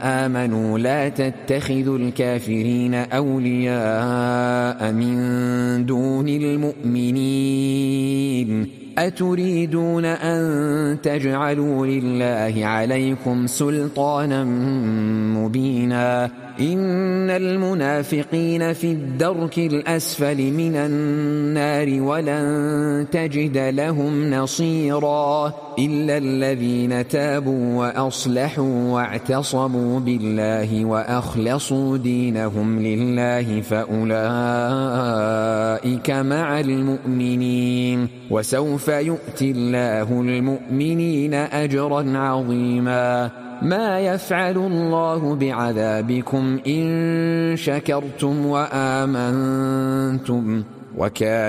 آمنوا لا تتخذوا الكافرين أولياء من دون المؤمنين أتريدون أن تجعلوا لله عليكم سلطانا مبينا إن المنافقين في الدرك الأسفل من النار ولن تجد لهم نصيرا إلا الذين تابوا وأصلحوا واعتصموا بالله وأخلصوا دينهم لله فأولئك مع المؤمنين وسوف يؤتي الله المؤمنين أجرا عظيما ما يفعل الله بعذابكم إن شكرتم وآمنتم وكان